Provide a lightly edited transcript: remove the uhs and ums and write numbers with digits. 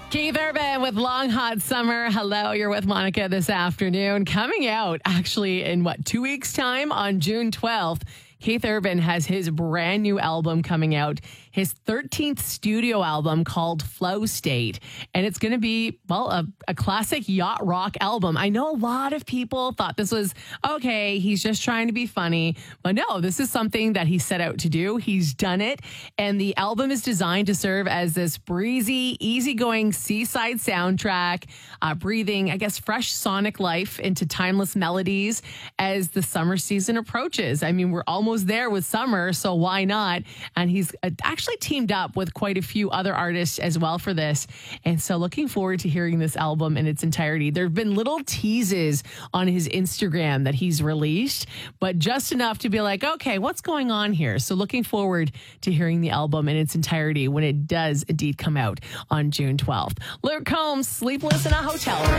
Keith Urban with Long Hot Summer. Hello, you're with Monica this afternoon. Coming out actually in 2 weeks' time on June 12th. Keith Urban has his brand new album coming out, his 13th studio album called Flow State. And it's going to be, a classic yacht rock album. I know a lot of people thought this was, okay, he's just trying to be funny. But no, this is something that he set out to do. He's done it. And the album is designed to serve as this breezy, easygoing seaside soundtrack, breathing, fresh sonic life into timeless melodies as the summer season approaches. I mean, we're almost there with summer, so why not? And he's actually teamed up with quite a few other artists as well for this. And so looking forward to hearing this album in its entirety. There have been little teases on his Instagram that he's released, but just enough to be like, okay, what's going on here? So looking forward to hearing the album in its entirety when it does indeed come out on June 12th. Luke Combs, Sleepless in a Hotel Room.